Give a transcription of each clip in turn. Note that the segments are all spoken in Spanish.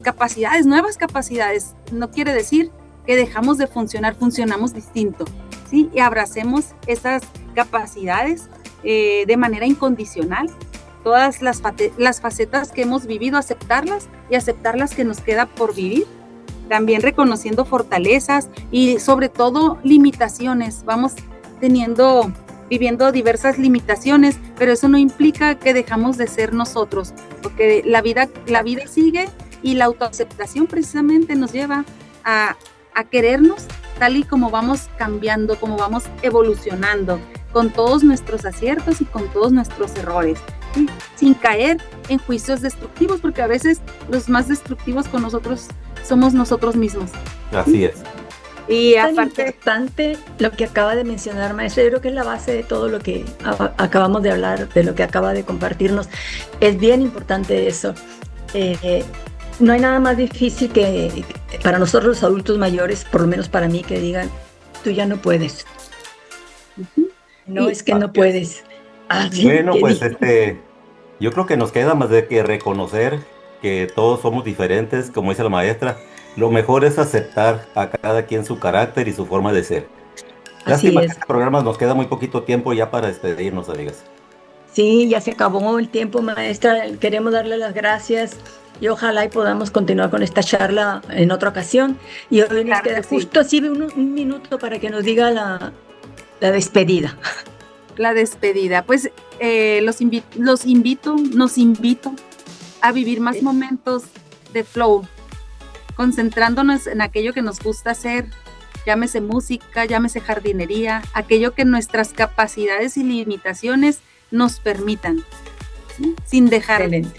capacidades, nuevas capacidades. No quiere decir que dejamos de funcionar, funcionamos distinto, ¿sí? Y abracemos esas capacidades de manera incondicional, todas las facetas que hemos vivido, aceptarlas y aceptar las que nos queda por vivir, también reconociendo fortalezas y sobre todo limitaciones. Vamos viviendo diversas limitaciones, pero eso no implica que dejamos de ser nosotros, porque la vida sigue y la autoaceptación precisamente nos lleva a querernos tal y como vamos cambiando, como vamos evolucionando, con todos nuestros aciertos y con todos nuestros errores, ¿sí? Sin caer en juicios destructivos, porque a veces los más destructivos con nosotros somos nosotros mismos. Así es. Y aparte, importante lo que acaba de mencionar, maestra. Yo creo que es la base de todo lo que acabamos de hablar, de lo que acaba de compartirnos. Es bien importante eso. No hay nada más difícil que para nosotros los adultos mayores, por lo menos para mí, que digan, tú ya no puedes. No, es que no puedes. Bueno, pues yo creo que nos queda más de que reconocer que todos somos diferentes, como dice la maestra. Lo mejor es aceptar a cada quien su carácter y su forma de ser. Lástima que este programa nos queda muy poquito tiempo ya para despedirnos, amigas. Sí, ya se acabó el tiempo, maestra. Queremos darle las gracias y ojalá y podamos continuar con esta charla en otra ocasión. Y hoy nos queda justo así un minuto para que nos diga la despedida. La despedida. Pues nos invito a vivir más momentos de flow, concentrándonos en aquello que nos gusta hacer, llámese música, llámese jardinería, aquello que nuestras capacidades y limitaciones nos permitan, ¿sí? Sin dejar de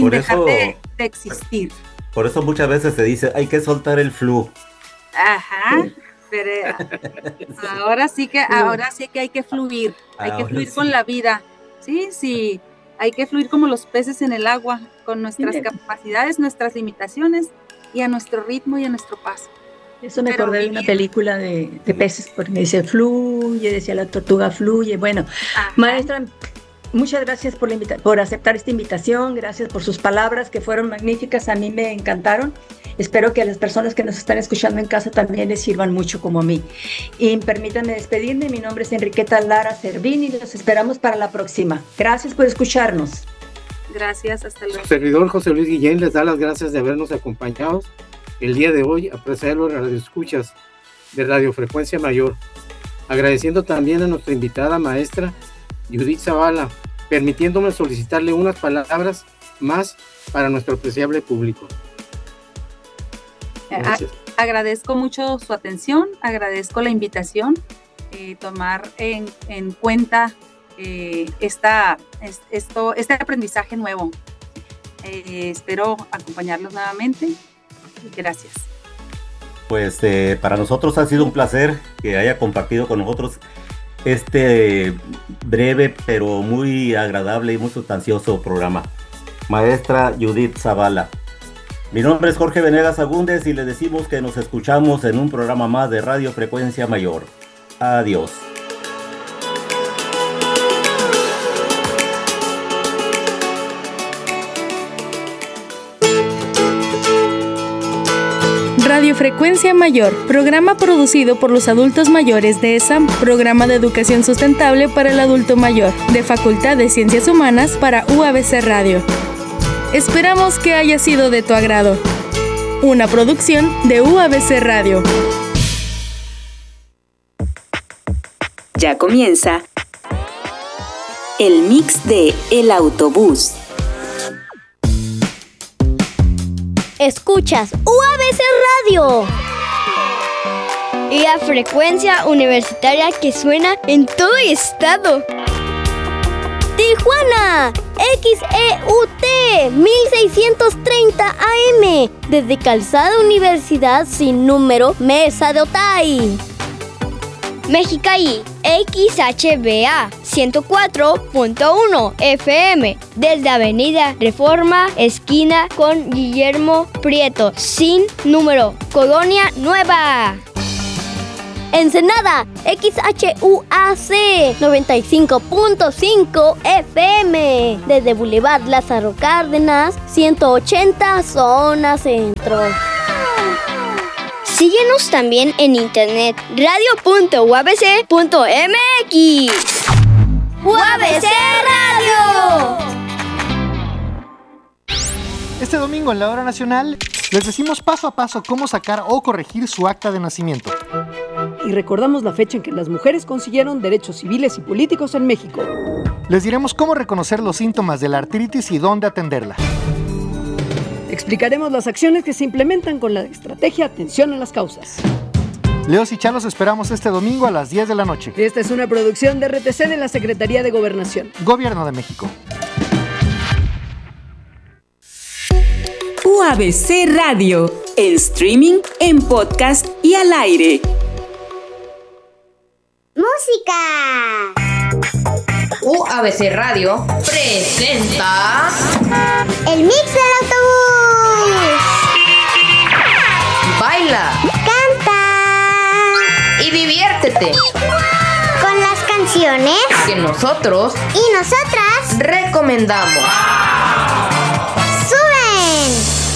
existir. Por eso muchas veces se dice, hay que soltar el flu. Ajá, sí. Pero ahora sí que hay que fluir, con la vida, sí, hay que fluir como los peces en el agua, con nuestras capacidades, nuestras limitaciones, y a nuestro ritmo y a nuestro paso. Eso me acordé de una película de peces, porque me dice fluye, decía la tortuga fluye. Bueno, maestra, muchas gracias por aceptar esta invitación, gracias por sus palabras que fueron magníficas, a mí me encantaron. Espero que a las personas que nos están escuchando en casa también les sirvan mucho como a mí. Y permítanme despedirme, mi nombre es Enriqueta Lara Servín y los esperamos para la próxima. Gracias por escucharnos. Gracias, hasta luego. Su servidor José Luis Guillén les da las gracias de habernos acompañado el día de hoy, apreciar los radioescuchas de Radio Frecuencia Mayor. Agradeciendo también a nuestra invitada maestra Judith Zavala, permitiéndome solicitarle unas palabras más para nuestro apreciable público. Agradezco mucho su atención, agradezco la invitación, tomar en cuenta este aprendizaje nuevo. Espero acompañarlos nuevamente. Gracias. Pues para nosotros ha sido un placer que haya compartido con nosotros este breve pero muy agradable y muy sustancioso programa. Maestra Judith Zavala. Mi nombre es Jorge Venegas Agúndez y le decimos que nos escuchamos en un programa más de Radio Frecuencia Mayor. Adiós. Radio Frecuencia Mayor, programa producido por los adultos mayores de ESAM, programa de educación sustentable para el adulto mayor, de Facultad de Ciencias Humanas para UABC Radio. Esperamos que haya sido de tu agrado. Una producción de UABC Radio. Ya comienza el mix de El Autobús. Escuchas UABC Radio. Y la frecuencia universitaria que suena en todo el estado. Tijuana, XEUT 1630 AM, desde Calzada Universidad sin número, Mesa de Otay. Mexicali, XHBA 104.1 FM, desde Avenida Reforma, esquina con Guillermo Prieto, sin número, Colonia Nueva. Ensenada, XHUAC 95.5 FM. Desde Boulevard Lázaro Cárdenas, 180 zona centro. Síguenos también en internet, radio.uabc.mx. ¡UABC Radio! Este domingo en la Hora Nacional les decimos paso a paso cómo sacar o corregir su acta de nacimiento. Y recordamos la fecha en que las mujeres consiguieron derechos civiles y políticos en México. Les diremos cómo reconocer los síntomas de la artritis y dónde atenderla. Explicaremos las acciones que se implementan con la estrategia Atención a las Causas. Leos y Chalos esperamos este domingo a las 10 de la noche. Esta es una producción de RTC de la Secretaría de Gobernación. Gobierno de México. UABC Radio, en streaming, en podcast y al aire. ¡Música! UABC Radio presenta El Mix del Autobús. Baila, Canta y diviértete con las canciones que nosotros y nosotras recomendamos.